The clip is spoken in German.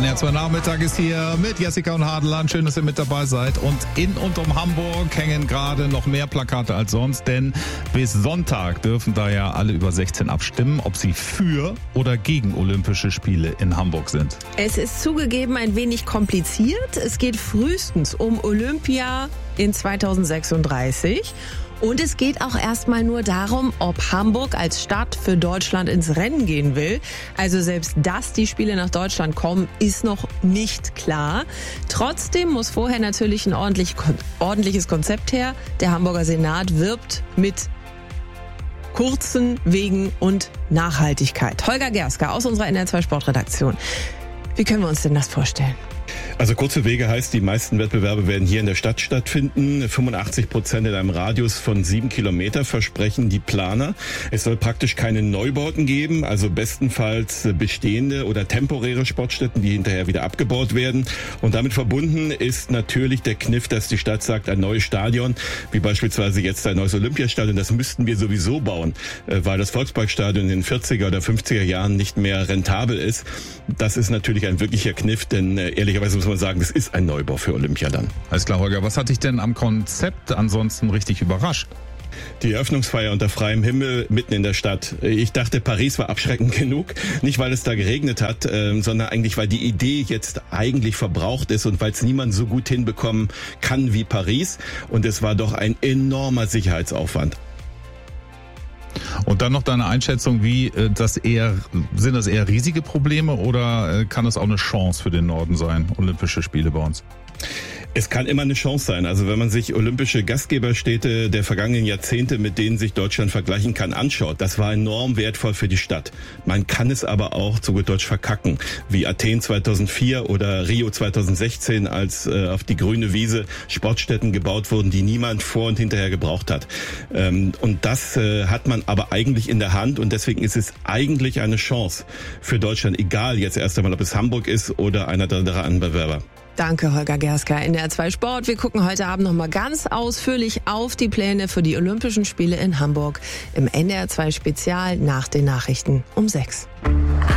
NDR2 Nachmittag ist hier mit Jessica und Hadeland. Schön, dass ihr mit dabei seid. Und in und um Hamburg hängen gerade noch mehr Plakate als sonst, denn bis Sonntag dürfen da ja alle über 16 abstimmen, ob sie für oder gegen Olympische Spiele in Hamburg sind. Es ist zugegeben ein wenig kompliziert. Es geht frühestens um Olympia in 2036. Und es geht auch erstmal nur darum, ob Hamburg als Stadt für Deutschland ins Rennen gehen will. Also selbst, dass die Spiele nach Deutschland kommen, ist noch nicht klar. Trotzdem muss vorher natürlich ein ordentliches Konzept her. Der Hamburger Senat wirbt mit kurzen Wegen und Nachhaltigkeit. Holger Gerska aus unserer NDR2 Sportredaktion. Wie können wir uns denn das vorstellen? Also kurze Wege heißt, die meisten Wettbewerbe werden hier in der Stadt stattfinden. 85% in einem Radius von 7 Kilometer versprechen die Planer. Es soll praktisch keine Neubauten geben, also bestenfalls bestehende oder temporäre Sportstätten, die hinterher wieder abgebaut werden. Und damit verbunden ist natürlich der Kniff, dass die Stadt sagt, ein neues Stadion, wie beispielsweise jetzt ein neues Olympiastadion, das müssten wir sowieso bauen, weil das Volksparkstadion in den 40er oder 50er Jahren nicht mehr rentabel ist. Das ist natürlich ein wirklicher Kniff, denn ehrlicherweise muss man sagen, das ist ein Neubau für Olympia dann. Alles klar, Holger. Was hat dich denn am Konzept ansonsten richtig überrascht? Die Eröffnungsfeier unter freiem Himmel mitten in der Stadt. Ich dachte, Paris war abschreckend genug. Nicht, weil es da geregnet hat, sondern eigentlich, weil die Idee jetzt eigentlich verbraucht ist und weil es niemand so gut hinbekommen kann wie Paris. Und es war doch ein enormer Sicherheitsaufwand. Und dann noch deine Einschätzung, sind das eher riesige Probleme oder kann das auch eine Chance für den Norden sein, Olympische Spiele bei uns? Es kann immer eine Chance sein. Also wenn man sich olympische Gastgeberstädte der vergangenen Jahrzehnte, mit denen sich Deutschland vergleichen kann, anschaut, das war enorm wertvoll für die Stadt. Man kann es aber auch zu gut Deutsch verkacken, wie Athen 2004 oder Rio 2016, als auf die grüne Wiese Sportstätten gebaut wurden, die niemand vor und hinterher gebraucht hat. Und das hat man aber eigentlich in der Hand und deswegen ist es eigentlich eine Chance für Deutschland, egal jetzt erst einmal, ob es Hamburg ist oder einer der anderen Bewerber. Danke, Holger Gerska. NDR2 Sport. Wir gucken heute Abend noch mal ganz ausführlich auf die Pläne für die Olympischen Spiele in Hamburg im NDR2 Spezial nach den Nachrichten um 6.